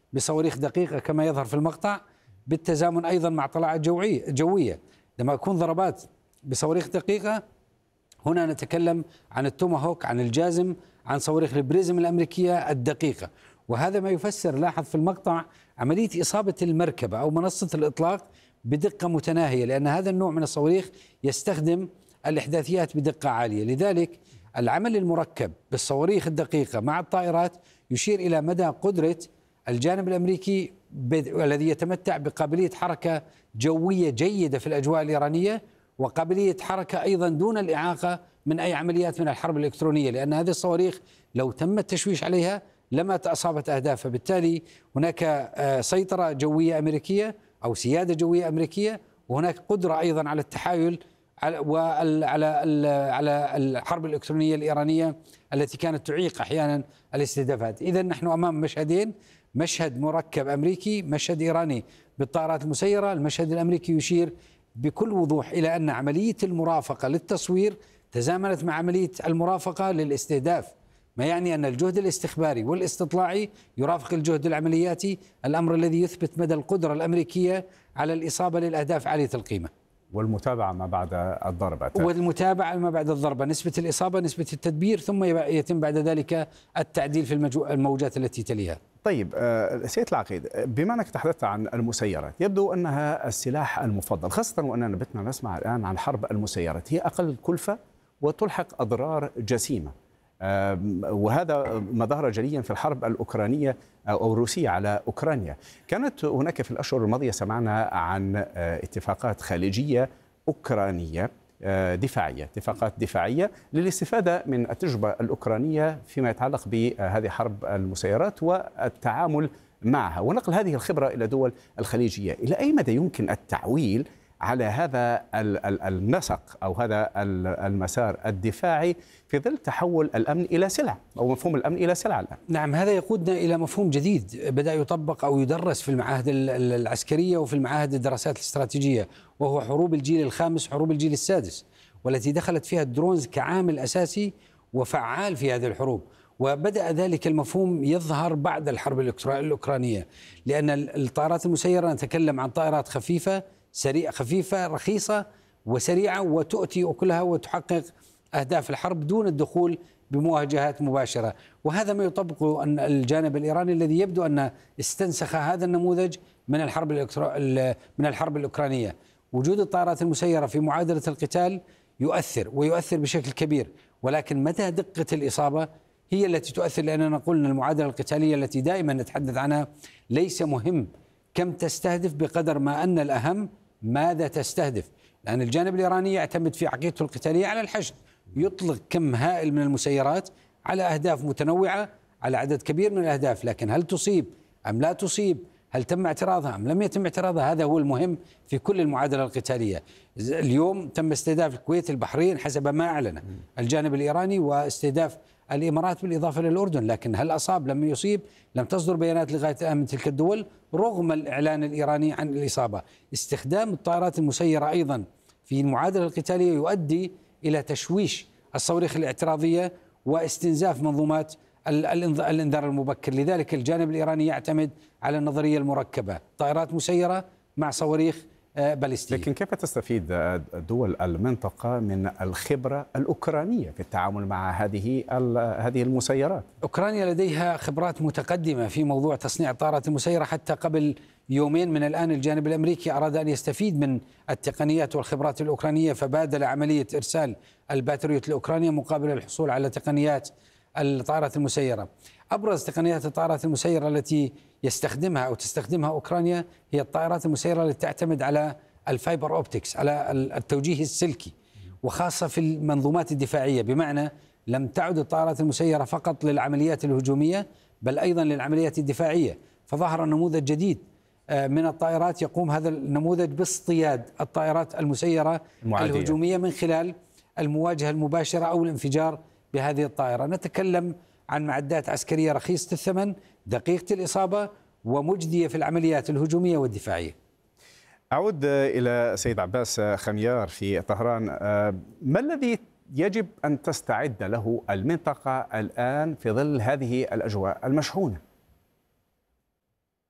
بصواريخ دقيقة كما يظهر في المقطع، بالتزامن أيضا مع طلعات جوية. لما يكون ضربات بصواريخ دقيقة، هنا نتكلم عن التوماهوك، عن الجازم، عن صواريخ البريزم الأمريكية الدقيقة. وهذا ما يفسر، لاحظ في المقطع، عملية إصابة المركبة أو منصة الإطلاق بدقة متناهية، لأن هذا النوع من الصواريخ يستخدم الإحداثيات بدقة عالية. لذلك العمل المركب بالصواريخ الدقيقة مع الطائرات يشير إلى مدى قدرة الجانب الأمريكي الذي يتمتع بقابلية حركة جوية جيدة في الأجواء الإيرانية، وقابلية حركة أيضا دون الإعاقة من أي عمليات من الحرب الإلكترونية، لأن هذه الصواريخ لو تم التشويش عليها لما أصابت أهداف. فبالتالي هناك سيطرة جوية أمريكية أو سيادة جوية أمريكية، وهناك قدرة أيضا على التحايل على الحرب الإلكترونية الإيرانية التي كانت تعيق أحيانا الاستهدافات. إذن نحن أمام مشهدين: مشهد مركب أمريكي، مشهد إيراني بالطائرات المسيرة. المشهد الأمريكي يشير بكل وضوح إلى أن عملية المرافقة للتصوير تزامنت مع عملية المرافقة للاستهداف، ما يعني أن الجهد الاستخباري والاستطلاعي يرافق الجهد العملياتي، الأمر الذي يثبت مدى القدرة الأمريكية على الإصابة للأهداف عالية القيمة. والمتابعة ما بعد الضربة. والمتابعة ما بعد الضربة، نسبة الإصابة، نسبة التدبير، ثم يتم بعد ذلك التعديل في الموجات التي تليها. طيب سيد العقيد، بما أنك تحدثت عن المسيرات، يبدو أنها السلاح المفضل، خاصة وأننا بتنا نسمع الآن عن حرب المسيرات. هي أقل كلفة وتلحق أضرار جسيمة، وهذا ما ظهر جليا في الحرب الأوكرانية أو الروسية على أوكرانيا. كانت هناك في الأشهر الماضية سمعنا عن اتفاقات خليجية أوكرانية دفاعية، اتفاقات دفاعية للاستفادة من التجربة الأوكرانية فيما يتعلق بهذه حرب المسيرات والتعامل معها ونقل هذه الخبرة إلى دول الخليجية. إلى أي مدى يمكن التعويل على هذا النسق أو هذا المسار الدفاعي في ظل تحول الأمن إلى سلع أو مفهوم الأمن إلى سلع الآن؟ نعم، هذا يقودنا إلى مفهوم جديد بدأ يطبق أو يدرس في المعاهد العسكرية وفي المعاهد الدراسات الاستراتيجية، وهو حروب الجيل الخامس، حروب الجيل السادس، والتي دخلت فيها الدرونز كعامل أساسي وفعال في هذه الحروب. وبدأ ذلك المفهوم يظهر بعد الحرب الأوكرانية، لأن الطائرات المسيرة نتكلم عن طائرات خفيفة خفيفة رخيصة وسريعة، وتؤتي أكلها وتحقق أهداف الحرب دون الدخول بمواجهات مباشرة. وهذا ما يطبقه أن الجانب الإيراني الذي يبدو أن استنسخ هذا النموذج من الحرب الأوكرانية. وجود الطائرات المسيرة في معادلة القتال يؤثر بشكل كبير، ولكن متى دقة الإصابة هي التي تؤثر، لأننا قلنا المعادلة القتالية التي دائما نتحدث عنها ليس مهم كم تستهدف بقدر ما أن الأهم ماذا تستهدف، لأن الجانب الإيراني يعتمد في عقيدته القتالية على الحشد، يطلق كم هائل من المسيرات على أهداف متنوعة، على عدد كبير من الأهداف، لكن هل تصيب أم لا تصيب، هل تم اعتراضها أم لم يتم اعتراضها، هذا هو المهم في كل المعادلة القتالية. اليوم تم استهداف الكويت، البحرين حسب ما أعلن الجانب الإيراني، واستهداف الإمارات بالإضافة للأردن، لكن هل أصاب لم يصيب، لم تصدر بيانات لغاية الآن من تلك الدول رغم الإعلان الإيراني عن الإصابة. استخدام الطائرات المسيرة أيضا في المعادلة القتالية يؤدي إلى تشويش الصواريخ الاعتراضية واستنزاف منظومات الإنذار المبكر. لذلك الجانب الإيراني يعتمد على النظرية المركبة، طائرات مسيرة مع صواريخ باليستية. لكن كيف تستفيد دول المنطقة من الخبرة الأوكرانية في التعامل مع هذه المسيرات؟ أوكرانيا لديها خبرات متقدمة في موضوع تصنيع الطائرات المسيرة. حتى قبل يومين من الآن الجانب الأمريكي أراد أن يستفيد من التقنيات والخبرات الأوكرانية، فبادل عملية إرسال الباتريوت لأوكرانيا مقابل الحصول على تقنيات الطائرات المسيرة. أبرز تقنيات الطائرات المسيرة التي يستخدمها أو تستخدمها أوكرانيا هي الطائرات المسيرة التي تعتمد على الفايبر أوبتكس، على التوجيه السلكي، وخاصة في المنظومات الدفاعية، بمعنى لم تعد الطائرات المسيرة فقط للعمليات الهجومية بل أيضا للعمليات الدفاعية. فظهر نموذج جديد من الطائرات يقوم هذا النموذج باصطياد الطائرات المسيرة الهجومية من خلال المواجهة المباشرة أو الانفجار بهذه الطائرة. نتكلم عن معدات عسكرية رخيصة الثمن، دقيقة الإصابة، ومجدية في العمليات الهجومية والدفاعية. أعود إلى سيد عباس خميار في طهران. ما الذي يجب أن تستعد له المنطقة الآن في ظل هذه الأجواء المشحونة؟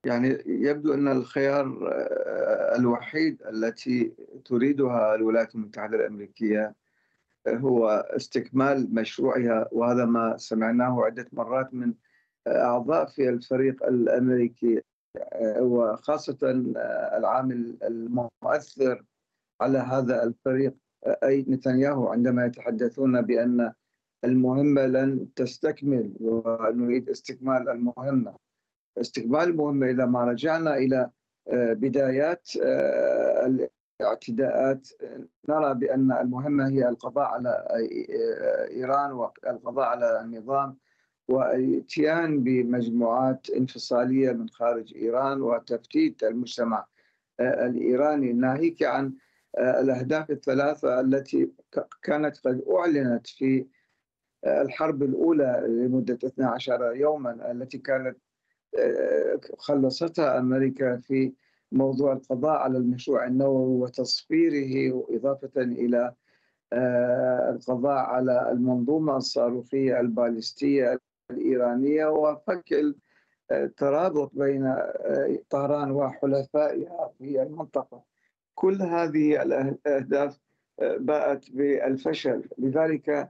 يعني يبدو أن الخيار الوحيد التي تريدها الولايات المتحدة الأمريكية هو استكمال مشروعها، وهذا ما سمعناه عدة مرات من أعضاء في الفريق الأمريكي، وخاصة العامل المؤثر على هذا الفريق أي نتنياهو، عندما يتحدثون بأن المهمة لن تستكمل ونريد استكمال المهمة. استكمال المهمة إذا ما رجعنا إلى بدايات الاعتداءات نرى بأن المهمة هي القضاء على إيران والقضاء على النظام والاتيان بمجموعات انفصالية من خارج إيران وتفتيت المجتمع الإيراني، ناهيك عن الأهداف الثلاثة التي كانت قد أعلنت في الحرب الأولى لمدة 12 يوما، التي كانت خلصتها أمريكا في موضوع القضاء على المشروع النووي وتصفيره، وإضافة إلى القضاء على المنظومة الصاروخية البالستية الإيرانية وفك الترابط بين طهران وحلفائها في المنطقة. كل هذه الأهداف باءت بالفشل، لذلك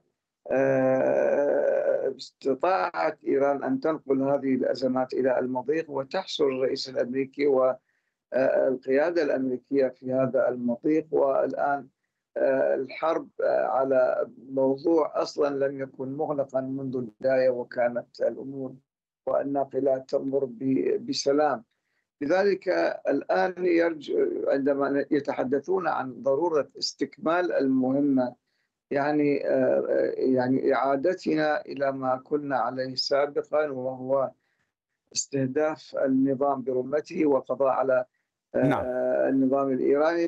استطاعت إيران أن تنقل هذه الأزمات إلى المضيق وتحصر الرئيس الأمريكي والقيادة الأمريكية في هذا المضيق. والآن الحرب على موضوع أصلا لم يكن مغلقا منذ البداية، وكانت الأمور والناقلات تمر بسلام. لذلك الآن عندما يتحدثون عن ضرورة استكمال المهمة، يعني إعادتنا إلى ما كنا عليه سابقا، وهو استهداف النظام برمته والقضاء على النظام الإيراني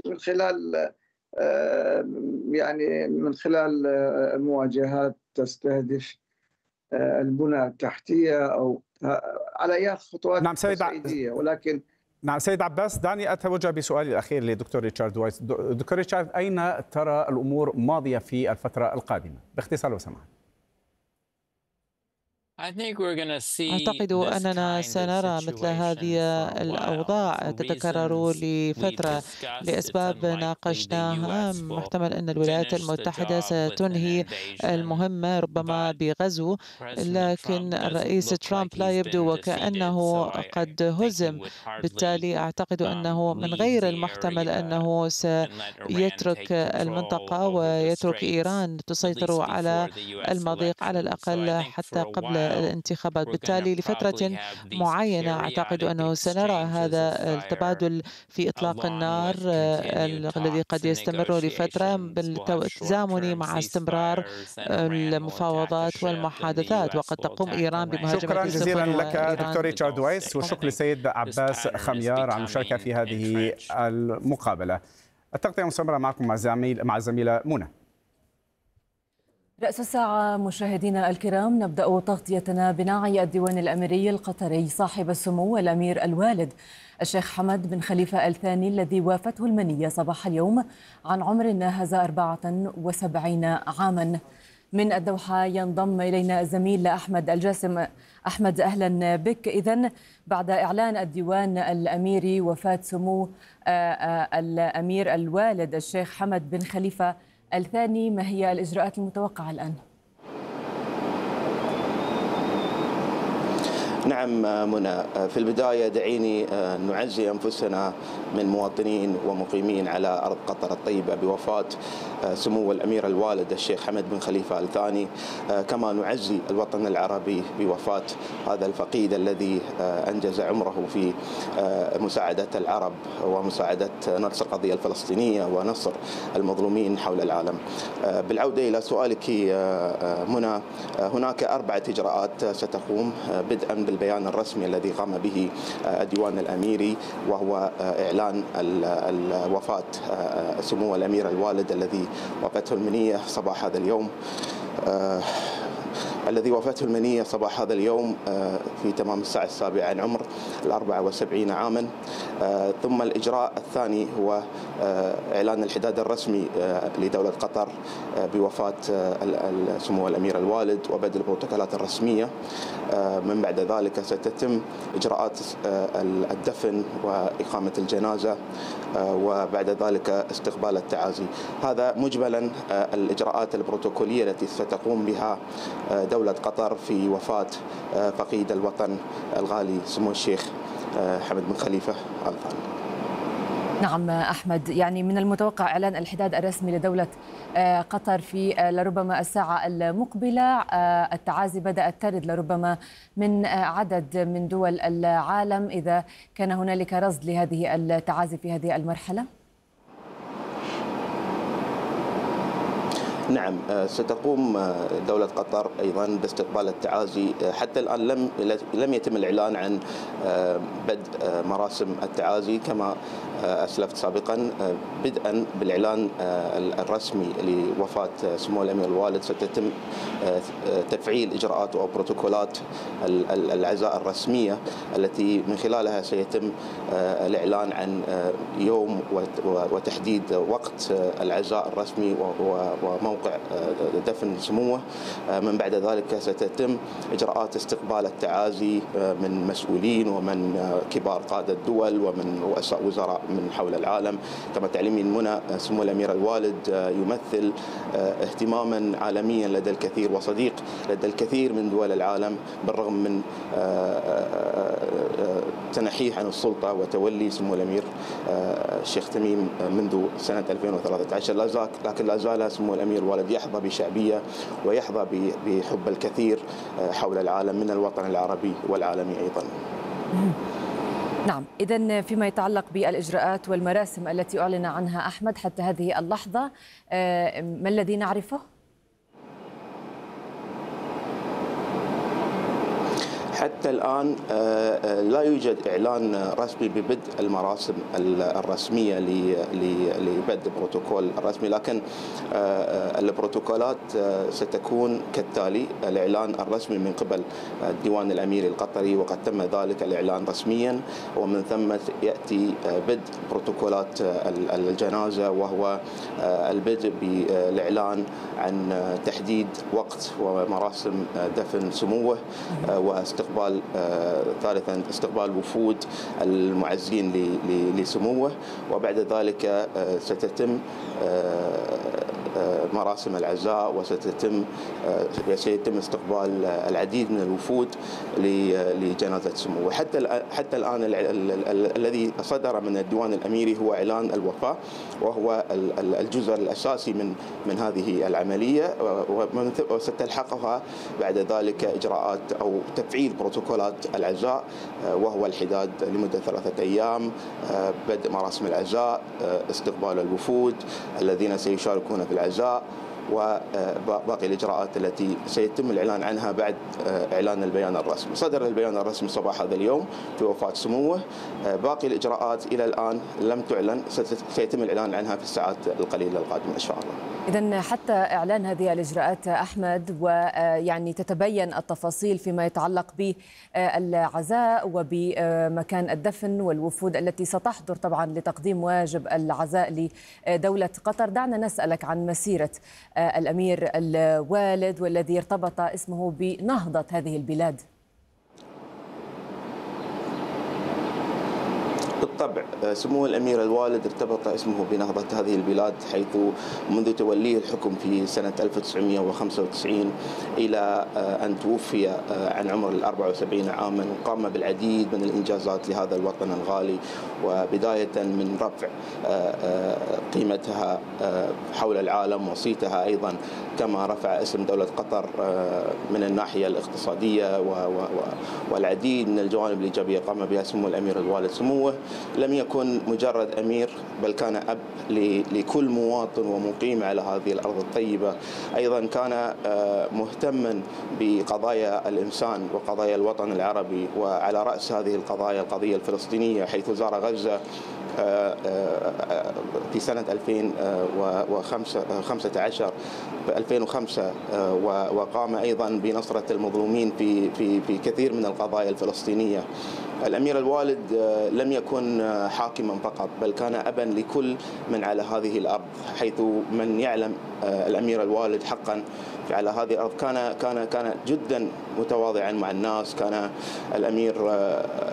من خلال مواجهات تستهدف البنى التحتية أو على أي خطوات تصعيدية. ولكن نعم سيد عباس، دعني أتوجه بسؤالي الأخير لدكتور ريتشارد وايس. دكتور ريتشارد، أين ترى الأمور ماضية في الفترة القادمة باختصار لو سمحت؟ أعتقد أننا سنرى مثل هذه الأوضاع تتكرر لفترة لأسباب ناقشناها. محتمل أن الولايات المتحدة ستنهي المهمة ربما بغزو، لكن الرئيس ترامب لا يبدو وكأنه قد هزم. بالتالي أعتقد أنه من غير المحتمل أنه سيترك المنطقة ويترك إيران تسيطر على المضيق على الأقل حتى قبل الانتخابات. بالتالي لفترة معينة أعتقد أنه سنرى هذا التبادل في إطلاق النار الذي قد يستمر لفترة بالتزامن مع استمرار المفاوضات والمحادثات، وقد تقوم إيران بمهاجمة شكرا جزيلا لك دكتور ريتشارد وايس، والشكر للسيد عباس خميار على المشاركة في هذه المقابلة. التغطية مستمرة معكم مع الزميلة منى. رأس الساعة مشاهدينا الكرام، نبدأ تغطيتنا بناعي الديوان الأميري القطري صاحب السمو الأمير الوالد الشيخ حمد بن خليفة الثاني الذي وافته المنية صباح اليوم عن عمر ناهز 74 عاما. من الدوحة ينضم إلينا الزميل أحمد الجاسم. أحمد، أهلا بك. إذن بعد إعلان الديوان الأميري وفاة سمو الأمير الوالد الشيخ حمد بن خليفة الثاني، ما هي الإجراءات المتوقعة الآن؟ نعم منى، في البداية دعيني نعزي أنفسنا من مواطنين ومقيمين على أرض قطر الطيبة بوفاة سمو الأمير الوالد الشيخ حمد بن خليفة الثاني، كما نعزي الوطن العربي بوفاة هذا الفقيد الذي أنجز عمره في مساعدة العرب ومساعدة نصر القضية الفلسطينية ونصر المظلومين حول العالم. بالعودة إلى سؤالك منى، هناك 4 إجراءات ستقوم بدءا بالبيان الرسمي الذي قام به الديوان الأميري، وهو إعلان الوفاة سمو الأمير الوالد الذي وافته المنية صباح هذا اليوم. الذي وافته المنية صباح هذا اليوم في تمام الساعة 7 عن عمر 74 عاما. ثم الإجراء الثاني هو إعلان الحداد الرسمي لدولة قطر بوفاة سمو الأمير الوالد وبدء البروتوكولات الرسمية. من بعد ذلك ستتم إجراءات الدفن وإقامة الجنازة، وبعد ذلك استقبال التعازي. هذا مجملا الإجراءات البروتوكولية التي ستقوم بها دولة قطر في وفاة فقيد الوطن الغالي سمو الشيخ حمد بن خليفة آل ثاني. نعم أحمد، يعني من المتوقع إعلان الحداد الرسمي لدولة قطر في لربما الساعة المقبلة. التعازي بدأت ترد لربما من عدد من دول العالم، إذا كان هنالك رصد لهذه التعازي في هذه المرحلة. نعم، ستقوم دولة قطر أيضا باستقبال التعازي. حتى الآن لم يتم الإعلان عن بدء مراسم التعازي كما أسلفت سابقا. بدءا بالإعلان الرسمي لوفاة سمو الأمير الوالد ستتم تفعيل إجراءات وبروتوكولات العزاء الرسمية التي من خلالها سيتم الإعلان عن يوم وتحديد وقت العزاء الرسمي وموقع دفن سموه. من بعد ذلك ستتم إجراءات استقبال التعازي من مسؤولين ومن كبار قادة الدول ومن رؤساء وزراء من حول العالم. كما تعلمين منى، سمو الأمير الوالد يمثل اهتماما عالميا لدى الكثير وصديق لدى الكثير من دول العالم، بالرغم من تنحيه عن السلطة وتولي سمو الأمير الشيخ تميم منذ سنة 2013. لكن لا زال سمو الأمير الوالد يحظى بشعبية ويحظى بحب الكثير حول العالم من الوطن العربي والعالمي أيضا. نعم، إذن فيما يتعلق بالإجراءات والمراسم التي أعلن عنها أحمد حتى هذه اللحظة، ما الذي نعرفه؟ حتى الآن لا يوجد إعلان رسمي ببدء المراسم الرسمية لبدء البروتوكول الرسمي، لكن البروتوكولات ستكون كالتالي: الإعلان الرسمي من قبل الديوان الأميري القطري، وقد تم ذلك الإعلان رسميا، ومن ثم يأتي بدء بروتوكولات الجنازة، وهو البدء بالإعلان عن تحديد وقت ومراسم دفن سموه، ثالثا استقبال وفود المعزين لسموه، وبعد ذلك ستتم مراسم العزاء وسيتم استقبال العديد من الوفود لجنازة سموه. حتى الآن الذي صدر من الديوان الأميري هو إعلان الوفاة، وهو الجزء الأساسي من هذه العملية، وستلحقها بعد ذلك إجراءات أو تفعيل بروتوكولات العزاء، وهو الحداد لمدة 3 أيام، بدء مراسم العزاء، استقبال الوفود الذين سيشاركون في العزاء، وباقي الإجراءات التي سيتم الإعلان عنها بعد إعلان البيان الرسمي. صدر البيان الرسمي صباح هذا اليوم في وفاة سموه. باقي الإجراءات إلى الآن لم تعلن، سيتم الإعلان عنها في الساعات القليلة القادمة إن شاء الله. إذن حتى إعلان هذه الإجراءات أحمد، ويعني تتبين التفاصيل فيما يتعلق بالعزاء وبمكان الدفن والوفود التي ستحضر طبعا لتقديم واجب العزاء لدولة قطر. دعنا نسألك عن مسيرة الأمير الوالد والذي ارتبط اسمه بنهضة هذه البلاد. بالطبع سمو الأمير الوالد ارتبط اسمه بنهضة هذه البلاد، حيث منذ توليه الحكم في سنة 1995 إلى أن توفي عن عمر 74 عاما، قام بالعديد من الإنجازات لهذا الوطن الغالي، وبداية من رفع قيمتها حول العالم وصيتها أيضا، كما رفع اسم دولة قطر من الناحية الاقتصادية والعديد من الجوانب الإيجابية قام بها سمو الأمير الوالد. سموه لم يكن مجرد أمير، بل كان أب لكل مواطن ومقيم على هذه الأرض الطيبة. أيضا كان مهتما بقضايا الإنسان وقضايا الوطن العربي، وعلى رأس هذه القضايا القضية الفلسطينية، حيث زار غزة في سنة 2015 وقام أيضا بنصرة المظلومين في كثير من القضايا الفلسطينية. الأمير الوالد لم يكن حاكما فقط، بل كان أبا لكل من على هذه الأرض، حيث من يعلم الأمير الوالد حقا على هذه الأرض كان جدا متواضعا مع الناس. كان الأمير